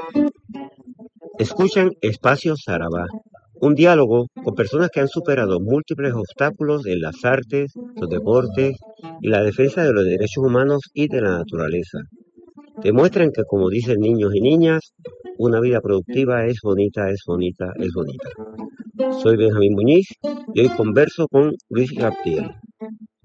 Escuchan Espacio Sarabá, un diálogo con personas que han superado múltiples obstáculos en las artes, los deportes y la defensa de los derechos humanos y de la naturaleza. Demuestran que, como dicen niños y niñas, una vida productiva es bonita, es bonita, es bonita. Soy Benjamín Muñiz y hoy converso con Luis Gabriel.